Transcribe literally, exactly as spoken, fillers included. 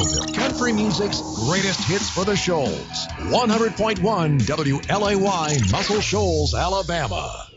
country music's greatest hits for the Shoals. one hundred point one W L A Y, Muscle Shoals, Alabama.